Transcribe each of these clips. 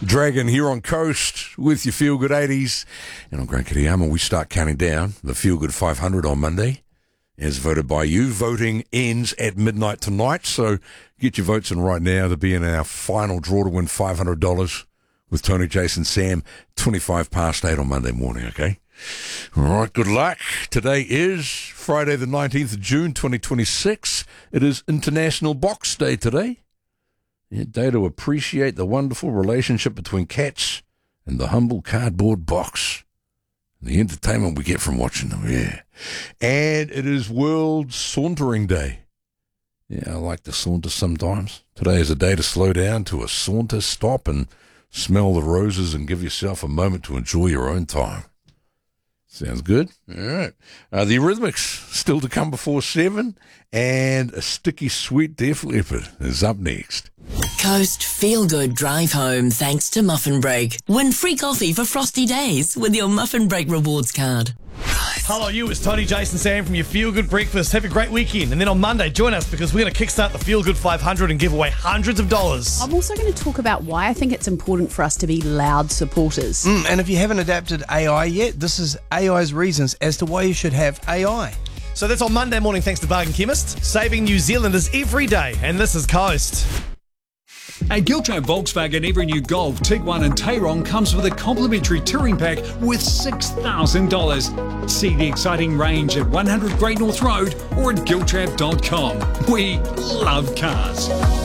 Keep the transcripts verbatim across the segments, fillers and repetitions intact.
Dragon here on Coast with your Feel Good eighties. And on Grant Kiriyama, we start counting down the Feel Good five hundred on Monday, as voted by you. Voting ends at midnight tonight, so get your votes in right now to be in our final draw to win five hundred dollars with Tony, Jason, Sam, twenty-five past eight on Monday morning, okay? All right, good luck. Today is Friday the nineteenth of June, twenty twenty-six. It is International Box Day today. A day to appreciate the wonderful relationship between cats and the humble cardboard box. The entertainment we get from watching them, yeah. And it is World Sauntering Day. Yeah, I like to saunter sometimes. Today is a day to slow down, to a saunter, stop and smell the roses and give yourself a moment to enjoy your own time. Sounds good. All right. Uh, the Eurythmics still to come before seven, and a sticky sweet Def Leppard is up next. Coast Feel Good Drive Home thanks to Muffin Break. Win free coffee for frosty days with your Muffin Break rewards card. Hello, you. It's Tony, Jason, Sam from your Feel Good Breakfast. Have a great weekend. And then on Monday, join us because we're going to kickstart the Feel Good five hundred and give away hundreds of dollars. I'm also going to talk about why I think it's important for us to be loud supporters. Mm, and if you haven't adapted A I yet, this is A I's reasons as to why you should have A I. So that's on Monday morning thanks to Bargain Chemist, saving New Zealanders every day. And this is Coast. At Giltrap Volkswagen, every new Golf, Tiguan and Tayron comes with a complimentary touring pack worth six thousand dollars. See the exciting range at one hundred Great North Road or at giltrap dot com. We love cars.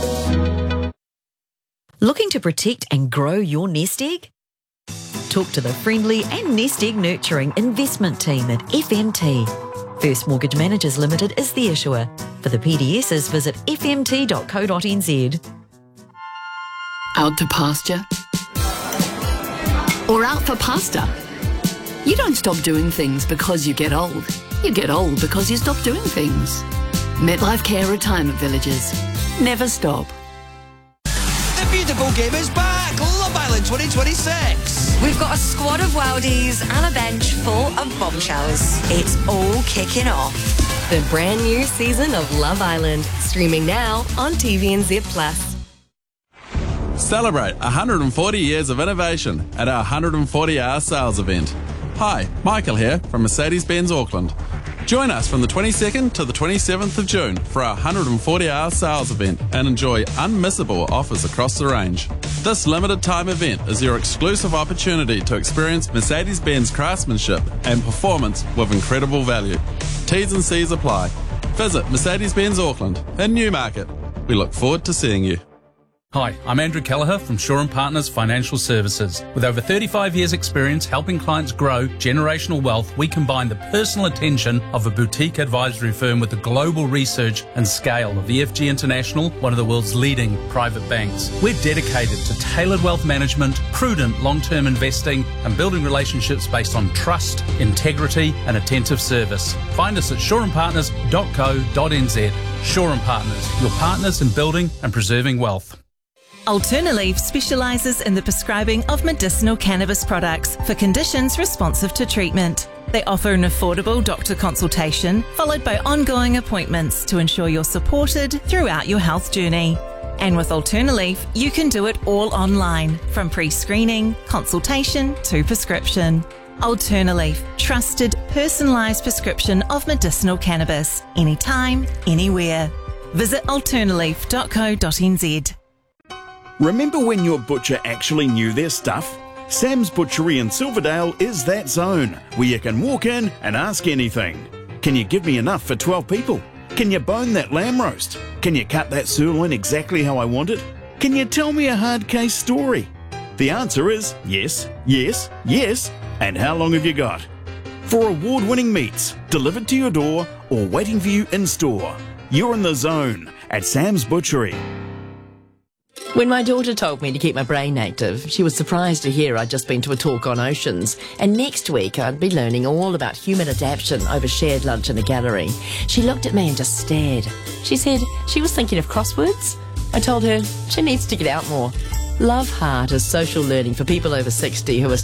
Looking to protect and grow your nest egg? Talk to the friendly and nest egg nurturing investment team at F M T. First Mortgage Managers Limited is the issuer. For the P D Ss, visit f m t dot co dot n z. Out to pasture? Or out for pasta? You don't stop doing things because you get old. You get old because you stop doing things. MetLife Care Retirement Villages. Never stop. The beautiful game is back! Love Island twenty twenty-six! We've got a squad of worldies and a bench full of bombshells. It's all kicking off. The brand new season of Love Island, streaming now on T V N Z Plus. Celebrate one hundred forty years of innovation at our one hundred forty hour sales event. Hi, Michael here from Mercedes-Benz Auckland. Join us from the twenty-second to the twenty-seventh of June for our one hundred forty hour sales event and enjoy unmissable offers across the range. This limited time event is your exclusive opportunity to experience Mercedes-Benz craftsmanship and performance with incredible value. T's and C's apply. Visit Mercedes-Benz Auckland in Newmarket. We look forward to seeing you. Hi, I'm Andrew Kelleher from Shaw and Partners Financial Services. With over thirty-five years experience helping clients grow generational wealth, we combine the personal attention of a boutique advisory firm with the global research and scale of E F G International, one of the world's leading private banks. We're dedicated to tailored wealth management, prudent long-term investing, and building relationships based on trust, integrity, and attentive service. Find us at shaw and partners dot co dot n z. Shaw and Partners, your partners in building and preserving wealth. Alternaleaf specialises in the prescribing of medicinal cannabis products for conditions responsive to treatment. They offer an affordable doctor consultation followed by ongoing appointments to ensure you're supported throughout your health journey. And with Alternaleaf, you can do it all online, from pre-screening, consultation to prescription. Alternaleaf, trusted, personalised prescription of medicinal cannabis, anytime, anywhere. Visit alternaleaf dot co dot n z. Remember when your butcher actually knew their stuff? Sam's Butchery in Silverdale is that zone where you can walk in and ask anything. Can you give me enough for twelve people? Can you bone that lamb roast? Can you cut that sirloin exactly how I want it? Can you tell me a hard case story? The answer is yes, yes, yes. And how long have you got? For award-winning meats delivered to your door or waiting for you in store, you're in the zone at Sam's Butchery. When my daughter told me to keep my brain active, she was surprised to hear I'd just been to a talk on oceans, and next week I'd be learning all about human adaptation over shared lunch in a gallery. She looked at me and just stared. She said she was thinking of crosswords. I told her she needs to get out more. Love Heart is social learning for people over sixty who are